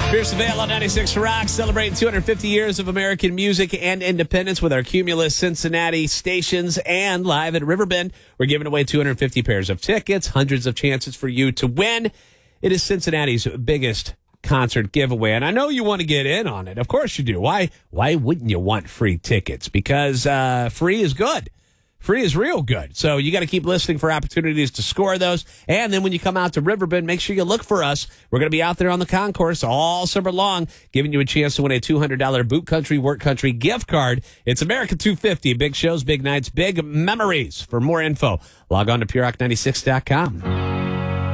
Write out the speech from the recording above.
Pierce Vale on 96 Rock, celebrating 250 years of American music and independence with our Cumulus Cincinnati stations and live at Riverbend. We're giving away 250 pairs of tickets, hundreds of chances for you to win. It is Cincinnati's biggest concert giveaway, and I know you want to get in on it. Of course you do. Why wouldn't you want free tickets? Because free is good. Free is real good. So you got to keep listening for opportunities to score those. And then when you come out to Riverbend, make sure you look for us. We're going to be out there on the concourse all summer long, giving you a chance to win a $200 Boot Country, Work Country gift card. It's America 250. Big shows, big nights, big memories. For more info, log on to purerock96.com.